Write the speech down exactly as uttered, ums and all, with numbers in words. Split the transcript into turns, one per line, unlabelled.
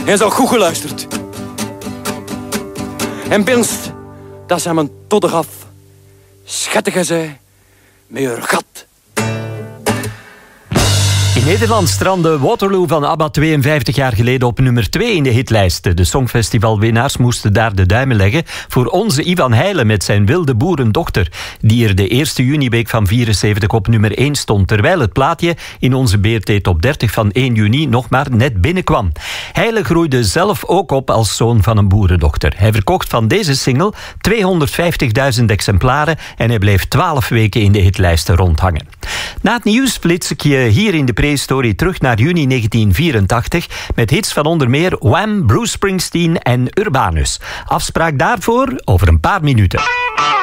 En zo goed geluisterd. En binst, dat zijn mijn todder af. Schattige zij, met haar gat.
In Nederland strandde Waterloo van ABBA tweeënvijftig jaar geleden op nummer twee in de hitlijsten. De Songfestivalwinnaars moesten daar de duimen leggen voor onze Ivan Heijlen met zijn Wilde Boerendochter, die er de eerste juniweek van vierenzeventig op nummer één stond, terwijl het plaatje in onze B R T Top dertig van één juni nog maar net binnenkwam. Heijlen groeide zelf ook op als zoon van een boerendochter. Hij verkocht van deze single tweehonderdvijftigduizend exemplaren en hij bleef twaalf weken in de hitlijsten rondhangen. Na het nieuws flits ik je hier in de prehistorie terug naar juni negentien vierentachtig met hits van onder meer Wham, Bruce Springsteen en Urbanus. Afspraak daarvoor over een paar minuten.